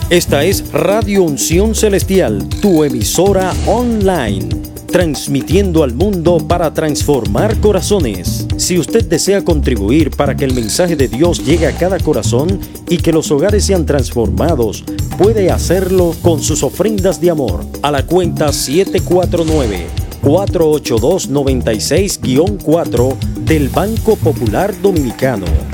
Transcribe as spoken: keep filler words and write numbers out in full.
Esta es Radio Unción Celestial, tu emisora online, transmitiendo al mundo para transformar corazones. Si usted desea contribuir para que el mensaje de Dios llegue a cada corazón y que los hogares sean transformados, puede hacerlo con sus ofrendas de amor a la cuenta siete cuatro nueve, cuatro ocho dos, nueve seis cuatro del Banco Popular Dominicano.